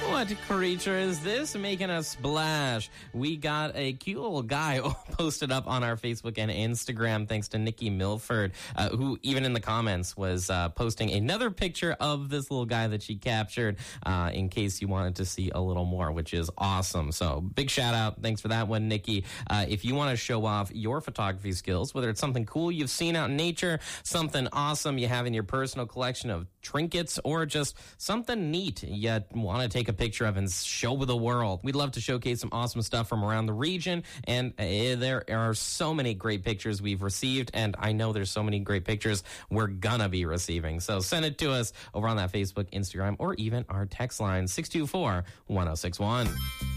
What creature is this making a splash? We got a cute little guy posted up on our Facebook and Instagram, thanks to Nikki Milford, who even in the comments was posting another picture of this little guy that she captured in case you wanted to see a little more, which is awesome. So big shout out. Thanks for that one, Nikki. If you want to show off your photography skills, whether it's something cool you've seen out in nature, something awesome you have in your personal collection of trinkets, or just something neat you want to take a picture of and show the world, we'd love to showcase some awesome stuff from around the region. And there are so many great pictures we've received, and I know there's so many great pictures we're gonna be receiving. So send it to us over on that Facebook, Instagram, or even our text line 624-1061.